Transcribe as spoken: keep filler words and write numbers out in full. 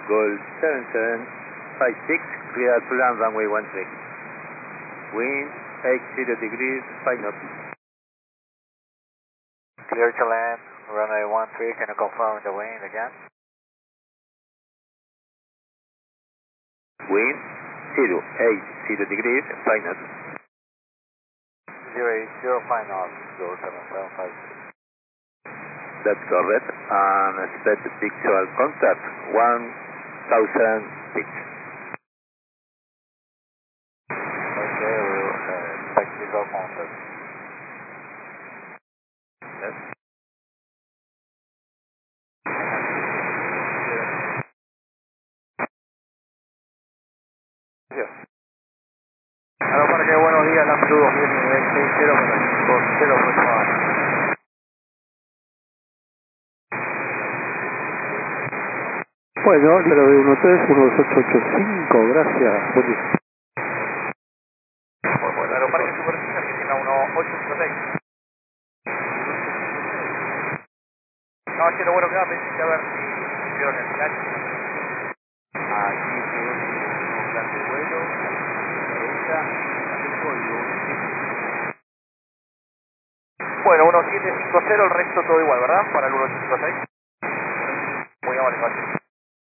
Gold seven seven five six, clear to land runway one three. Wind eighty degrees, five knots. Clear to land, runway one three, can you confirm the wind again? Wind zero eight zero degrees, five knots. zero eight zero five knots, Gold seven seven five six. That's correct, and expect visual contact one thousand feet. Okay, we'll uh, expect visual contact. Yes. Yes. Aeroparque, buenos días, Lanzu dos mil veinte, cero menos cero próximo. Bueno, cero uno tres uno dos ocho ocho cinco, gracias. Buen día. Bueno, el Aeroparque Superficie, Argentina uno ocho cinco seis. No, che, lo bueno que va, pensé a ver si vieron el flash. Aquí quedó un plan de vuelo, derecha, el código. Bueno, uno siete cinco cero, el resto todo igual, ¿verdad? Para el uno ocho cinco seis. Muy amable, gracias.